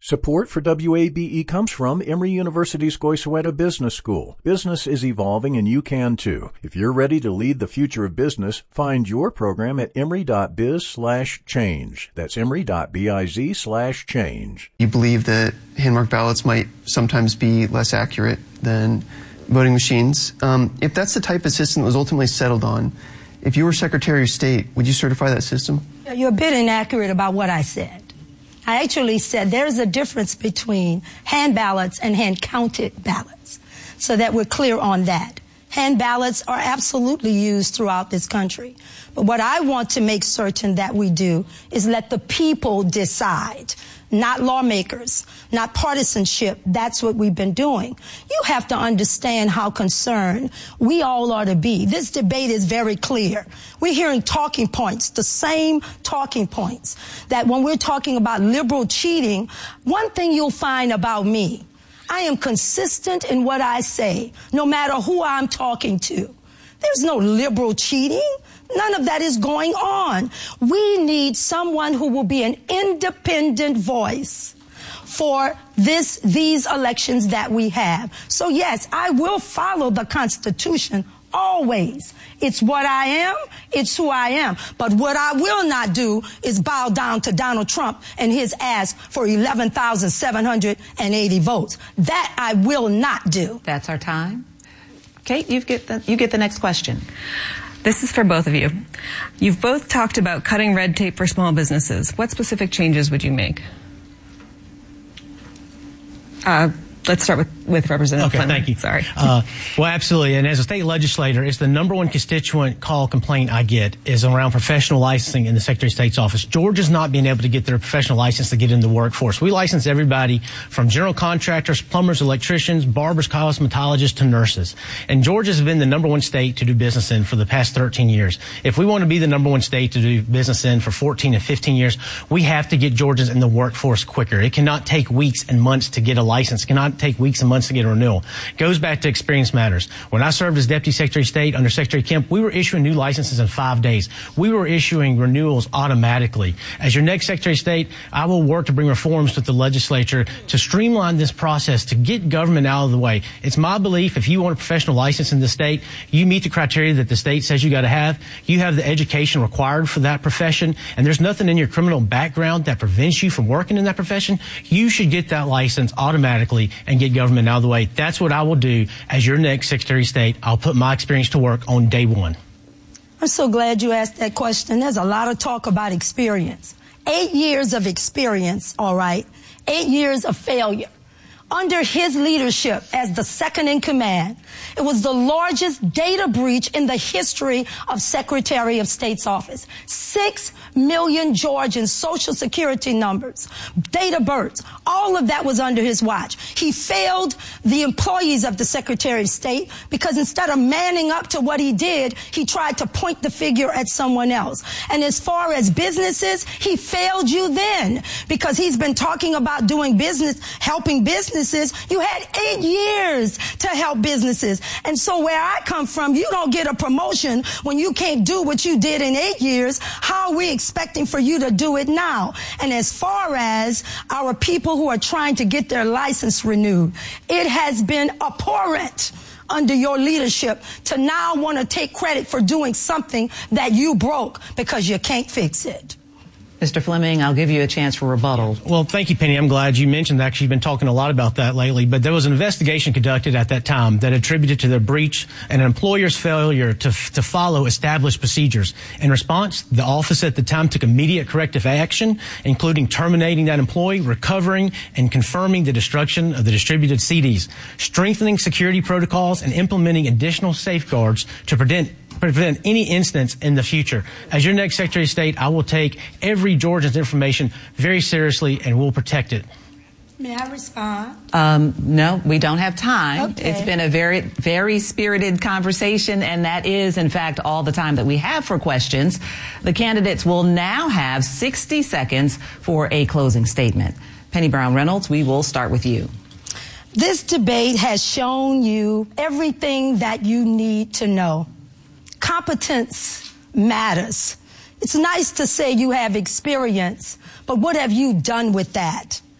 Support for WABE comes from Emory University's Goizueta Business School. Business is evolving and you can too. If you're ready to lead the future of business, find your program at emory.biz/change. That's emory.biz/change. You believe that hand-marked ballots might sometimes be less accurate than voting machines. If that's the type of system that was ultimately settled on, if you were Secretary of State, would you certify that system? You're a bit inaccurate about what I said. I actually said there's a difference between hand ballots and hand-counted ballots, so that we're clear on that. Hand ballots are absolutely used throughout this country. But what I want to make certain that we do is let the people decide, not lawmakers, not partisanship. That's what we've been doing. You have to understand how concerned we all ought to be. This debate is very clear. We're hearing talking points, the same talking points, that when we're talking about liberal cheating, one thing you'll find about me, I am consistent in what I say, no matter who I'm talking to. There's no liberal cheating. None of that is going on. We need someone who will be an independent voice for these elections that we have. So yes, I will follow the Constitution always. It's what I am. It's who I am. But what I will not do is bow down to Donald Trump and his ask for 11,780 votes. That I will not do. That's our time. Kate, you get the next question. This is for both of you. You've both talked about cutting red tape for small businesses. What specific changes would you make? Let's start with Representative Fleming. Thank you. Sorry. Well, absolutely. And as a state legislator, it's the number one constituent call complaint I get is around professional licensing in the Secretary of State's office. Georgia's not being able to get their professional license to get into the workforce. We license everybody from general contractors, plumbers, electricians, barbers, cosmetologists to nurses. And Georgia's been the number one state to do business in for the past 13 years. If we want to be the number one state to do business in for 14 and 15 years, we have to get Georgians in the workforce quicker. It cannot take weeks and months to get a license. It cannot take weeks and months to get a renewal. It goes back to experience matters. When I served as Deputy Secretary of State under Secretary Kemp, we were issuing new licenses in 5 days. We were issuing renewals automatically. As your next Secretary of State, I will work to bring reforms with the legislature to streamline this process, to get government out of the way. It's my belief if you want a professional license in the state, you meet the criteria that the state says you got to have. You have the education required for that profession, and there's nothing in your criminal background that prevents you from working in that profession. You should get that license automatically and get government out of the way. That's what I will do as your next Secretary of State. I'll put my experience to work on day one. I'm so glad you asked that question. There's a lot of talk about experience. 8 years of experience, all right. 8 years of failure. Under his leadership as the second in command, it was the largest data breach in the history of Secretary of State's office. 6 million Georgians' social security numbers, date of births, all of that was under his watch. He failed the employees of the Secretary of State because instead of manning up to what he did, he tried to point the figure at someone else. And as far as businesses, he failed you then because he's been talking about doing business, helping businesses. You had 8 years to help businesses. And so where I come from, you don't get a promotion when you can't do what you did in 8 years. How are we expecting for you to do it now? And as far as our people who are trying to get their license renewed, it has been abhorrent under your leadership to now want to take credit for doing something that you broke because you can't fix it. Mr. Fleming, I'll give you a chance for rebuttal. Well, thank you, Penny. I'm glad you mentioned that. Actually, you've been talking a lot about that lately. But there was an investigation conducted at that time that attributed to the breach and an employer's failure to follow established procedures. In response, the office at the time took immediate corrective action, including terminating that employee, recovering and confirming the destruction of the distributed CDs, strengthening security protocols, and implementing additional safeguards to prevent any instance in the future. As your next Secretary of State, I will take every Georgian's information very seriously and will protect it. May I respond? No, we don't have time. Okay. It's been a very, very spirited conversation, and that is, in fact, all the time that we have for questions. The candidates will now have 60 seconds for a closing statement. Penny Brown Reynolds, we will start with you. This debate has shown you everything that you need to know. Competence matters. It's nice to say you have experience, but what have you done with that?